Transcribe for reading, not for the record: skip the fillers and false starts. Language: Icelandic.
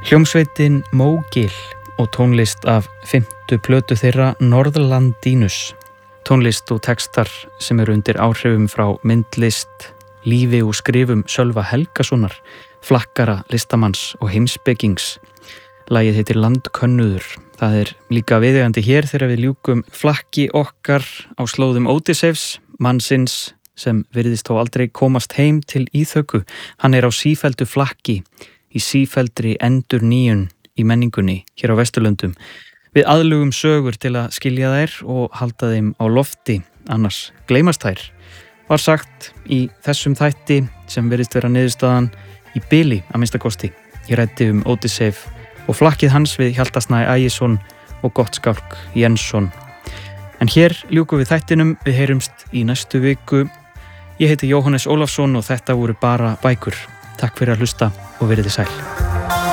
Hljómsveitin Mógil og tónlist af 5. plötu þeirra Norðlandínus. Tónlist og textar sem eru undir áhrifum frá myndlist, lífi og skrifum Sölva Helgasonar, flakkara listamanns og heimspekings. Lagið heitir Landkönnuður. Það líka viðeigandi hér þegar við ljúkum flakki okkar á slóðum Ódysseifs, mannsins sem virðist þó aldrei komast heim til Íþöku. Hann á sífelldu flakki, í sífelldri endurnýjun í menningunni hér á Vesturlöndum. Við aðlugum sögur til að skilja þær og halda þeim á lofti, annars gleymast þær. Var sagt í þessum þætti sem virðist vera niðurstaðan í bili að minnsta kosti. Ég ræddi Ódysseif og flakkið hans við Hjalta Snæ Ægisson og Gottskálk Jensson. En hér ljúkum við þættinum, við heyrumst í næstu viku. Ég heiti Jóhannes Ólafsson og þetta voru bara bækur. Takk fyrir að hlusta og verið þið sæl.